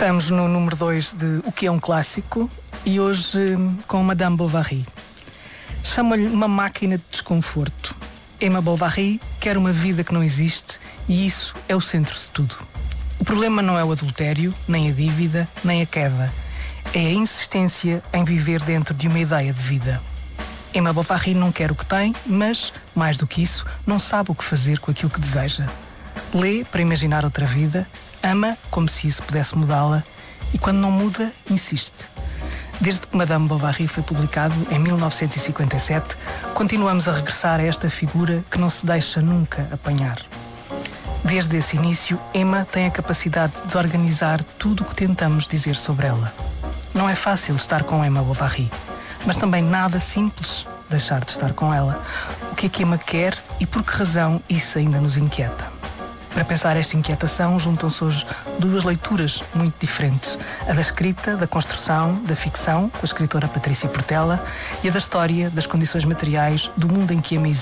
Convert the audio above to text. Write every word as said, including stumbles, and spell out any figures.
Estamos no número dois de O que é um Clássico e hoje com Madame Bovary. Chamo-lhe uma máquina de desconforto. Emma Bovary quer uma vida que não existe e isso é o centro de tudo. O problema não é o adultério, nem a dívida, nem a queda. É a insistência em viver dentro de uma ideia de vida. Emma Bovary não quer o que tem, mas, mais do que isso, não sabe o que fazer com aquilo que deseja. Lê para imaginar outra vida, ama como se isso pudesse mudá-la e, quando não muda, insiste. Desde que Madame Bovary foi publicado, em mil novecentos e cinquenta e sete, continuamos a regressar a esta figura que não se deixa nunca apanhar. Desde esse início, Emma tem a capacidade de desorganizar tudo o que tentamos dizer sobre ela. Não é fácil estar com Emma Bovary, mas também nada simples deixar de estar com ela. O que é que Emma quer e por que razão isso ainda nos inquieta? Para pensar esta inquietação, juntam-se hoje duas leituras muito diferentes. A da escrita, da construção, da ficção, com a escritora Patrícia Portela, e a da história, das condições materiais, do mundo em que Emma existe.